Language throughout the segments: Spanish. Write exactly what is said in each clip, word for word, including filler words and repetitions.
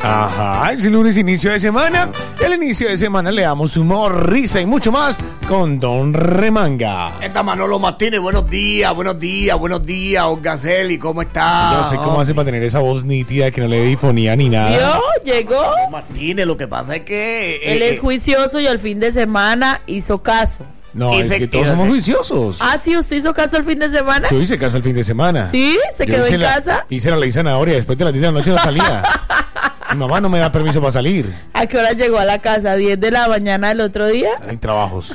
Ajá, es el lunes, inicio de semana. El inicio de semana le damos humor, risa y mucho más con Don Remanga. Esta Manolo Martínez, buenos días, buenos días, buenos días, Olga Celi, ¿cómo está? Yo sé cómo hace para tener esa voz nítida que no le dé difonía ni nada. ¿Yo? ¿Llegó? Martínez, lo que pasa es que... Eh, Él es juicioso y al fin de semana hizo caso. No, es que todos somos juiciosos. Ah, sí, ¿usted hizo caso el fin de semana? Yo hice caso el fin de semana. ¿Sí? ¿Se Yo quedó en la, casa? Hice la ley zanahoria, después de las diez de la noche no salía. Mi mamá no me da permiso para salir. ¿A qué hora llegó a la casa? ¿a diez de la mañana del otro día? Hay trabajos.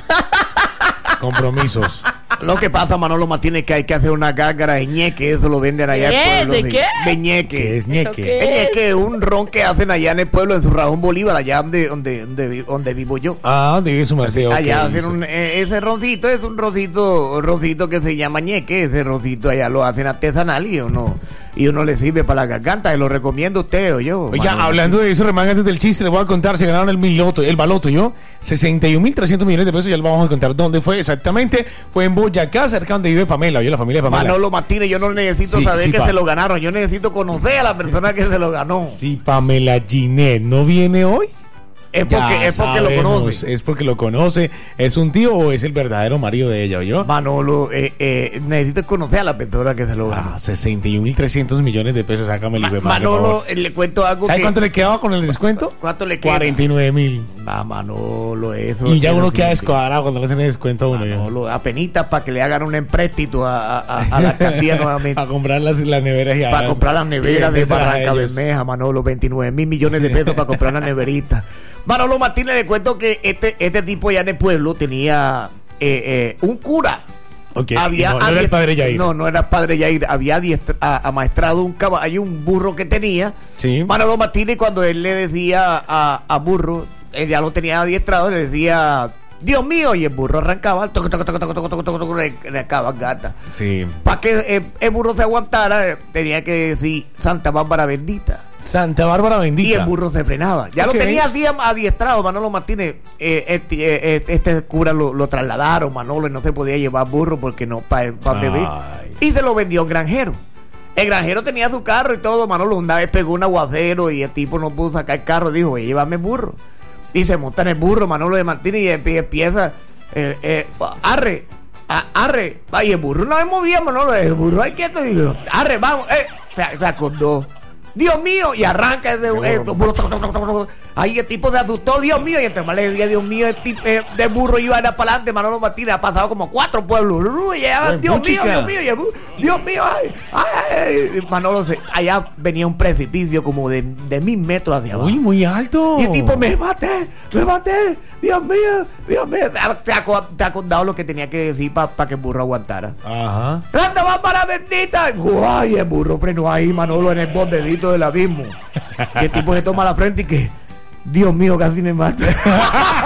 Compromisos. Lo que pasa, Manolo Martínez, es que hay que hacer una gárgara de ñeque, eso lo venden allá en el ¿Qué? pueblo. ¿De qué? De ñeque. ¿Qué es ñeque? qué? El ñeque es un ron que hacen allá en el pueblo, en su Rajón Bolívar, allá donde, donde, donde, donde vivo yo. Ah, ¿dónde vive su merced? Allá Okay, hacen un, eh, ese roncito es un roncito, un roncito que se llama ñeque, ese roncito allá lo hacen artesanal y uno, y uno le sirve para la garganta, se lo recomiendo a usted o yo. Oiga, Manolo. hablando de eso, Remanga, antes del chiste, le voy a contar, se ganaron el miloto, el baloto, ¿yo? sesenta y un mil trescientos millones de pesos, ya le vamos a contar dónde fue exactamente. Fue en Boyacá, cerca donde vive Pamela, yo, la familia de Pamela. Manolo Martínez, yo no necesito Sí, saber sí, que pa. se lo ganaron, yo necesito conocer a la persona que se lo ganó. Si Pamela Ginette no viene hoy, Es porque, ya es porque lo sabemos, conoce. es porque lo conoce. ¿Es un tío o es el verdadero marido de ella, yo? Manolo, eh, eh, necesito conocer a la persona que se lo ganó. Ah, sesenta y un mil trescientos millones de pesos, sácame el Ma- hijo de madre, por Manolo, favor. eh, le cuento algo ¿Sabe que... cuánto le quedaba con el descuento? ¿Cuánto le queda? cuarenta y nueve mil. Ah, Manolo, eso... Y ya eso uno sí, queda sí. descuadrado cuando le hacen el descuento a uno. yo. Manolo, apenitas para que le hagan un empréstito a, a, a la alcaldía nuevamente. A comprar las, las neveras y a- Para comprar las neveras y de vendérselas a Barranca ellos. Bermeja, Manolo, veintinueve mil millones de pesos para comprar las neveritas. Manolo Martínez, le cuento que este, este tipo allá en el pueblo tenía eh, eh, un cura. Ok, no, no era el adiest- padre Yair. No, no era el padre Yair. Había adiestra- a- amaestrado un caballo, un burro que tenía. Sí. Manolo Martínez, cuando él le decía a, a burro, él ya lo tenía adiestrado, le decía, Dios mío, y el burro arrancaba, toco, toco, toco, toco, toco, toco, toco, le le acababa gata. Sí. Para que eh, el burro se aguantara, eh, tenía que decir Santa Bárbara bendita. Santa Bárbara bendita. Y el burro se frenaba. Ya Ok. lo tenía así adiestrado, Manolo Martínez. Eh, este, eh, eh, este cura lo, lo trasladaron, Manolo, y no se podía llevar burro porque no, para beber. Ay. Y se lo vendió a un granjero. El granjero tenía su carro y todo, Manolo. Una vez pegó un aguacero y el tipo no pudo sacar el carro. Dijo, oye, llévame burro. Y se monta en el burro, Manolo de Martínez, y empie- empieza, eh, eh, arre, a- arre. Va, y el burro no se movía, Manolo. El burro ahí quieto y dijo, arre, vamos, eh. Se, se acordó. Dios mío, y arranca ese, Seguro. eh, burro. Ahí el tipo se asustó, Dios mío, y entre más le decía, Dios mío, el tipo eh, de burro iba a ir para adelante. Manolo Martínez ha pasado como cuatro pueblos. Y llegaba, Buen Dios puchica. mío, Dios mío, y el burro, Dios mío, ay, ay, ay. Y Manolo, se, allá venía un precipicio como de, de mil metros hacia abajo. Uy, muy alto. Y el tipo, me maté, me maté, Dios mío, Dios mío. Te ha, co- te ha contado lo que tenía que decir para que el burro aguantara. Ajá. ¡Santa Bárbara bendita! ¡Guay! El burro frenó ahí, Manolo, en el bordecito del abismo. Y el tipo se toma la frente y que, Dios mío, casi me mata.